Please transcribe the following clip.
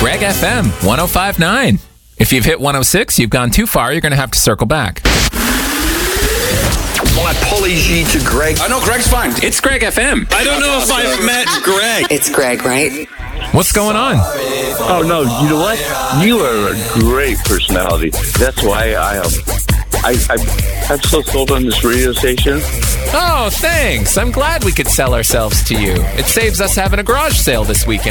Greg FM 105.9. If you've hit 106, you've gone too far. You're going to have to circle back. My apology to Greg. I know Greg's fine. It's Greg FM. I don't know if I've met Greg. It's Greg, right? What's going on? Oh, no, you know what? You are a great personality. That's why I'm so sold on this radio station. Oh, thanks. I'm glad we could sell ourselves to you. It saves us having a garage sale this weekend.